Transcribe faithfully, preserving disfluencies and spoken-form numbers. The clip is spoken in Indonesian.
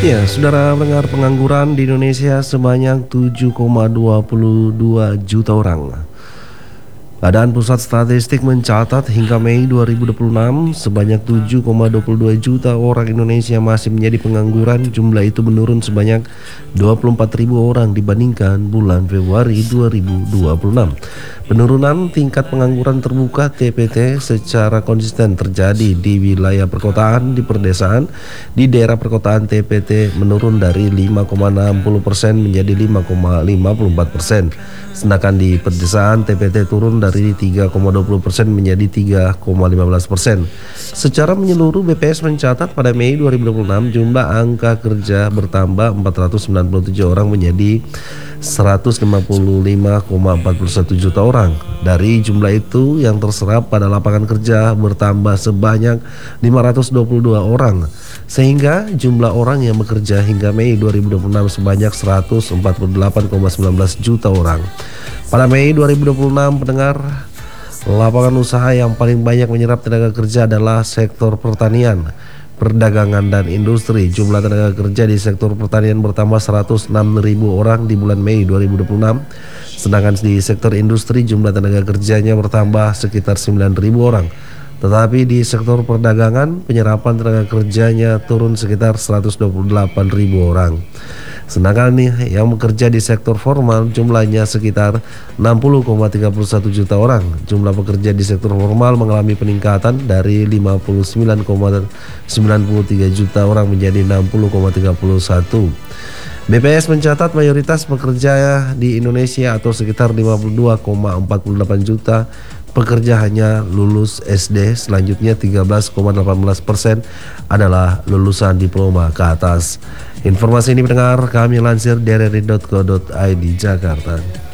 Ya, saudara pendengar, pengangguran di Indonesia sebanyak tujuh koma dua dua juta orang. Badan Pusat Statistik mencatat hingga Mei dua ribu dua puluh enam sebanyak tujuh koma dua dua juta orang Indonesia masih menjadi pengangguran. Jumlah itu menurun sebanyak dua puluh empat ribu orang dibandingkan bulan Februari dua ribu dua puluh enam. Penurunan tingkat pengangguran terbuka T P T secara konsisten terjadi di wilayah perkotaan, di perdesaan. Di daerah perkotaan T P T menurun dari lima koma enam puluh persen menjadi lima koma lima puluh empat persen. Sedangkan di perdesaan T P T turun dari tiga koma dua puluh persen menjadi tiga koma lima belas persen. Secara menyeluruh B P S mencatat pada Mei dua ribu dua puluh enam jumlah angka kerja bertambah empat ratus sembilan puluh tujuh orang menjadi seratus lima puluh lima koma empat satu juta orang. Dari jumlah itu yang terserap pada lapangan kerja bertambah sebanyak lima ratus dua puluh dua orang, sehingga jumlah orang yang bekerja hingga Mei dua ribu dua puluh enam sebanyak seratus empat puluh delapan koma satu sembilan juta orang. Pada Mei dua ribu dua puluh enam, pendengar, lapangan usaha yang paling banyak menyerap tenaga kerja adalah sektor pertanian, perdagangan, dan industri. Jumlah tenaga kerja di sektor pertanian bertambah seratus enam ribu orang di bulan Mei dua ribu dua puluh enam. Sedangkan di sektor industri jumlah tenaga kerjanya bertambah sekitar sembilan ribu orang. Tetapi di sektor perdagangan penyerapan tenaga kerjanya turun sekitar seratus dua puluh delapan ribu orang. Sedangkan nih yang bekerja di sektor formal jumlahnya sekitar enam puluh koma tiga satu juta orang. Jumlah pekerja di sektor formal mengalami peningkatan dari lima puluh sembilan koma sembilan tiga juta orang menjadi enam puluh koma tiga satu. B P S mencatat mayoritas pekerja di Indonesia atau sekitar lima puluh dua koma empat delapan juta pekerja hanya lulus S D. Selanjutnya tiga belas koma delapan belas persen adalah lulusan diploma ke atas. Informasi ini mendengar kami lansir dari r r i dot co dot i d Jakarta.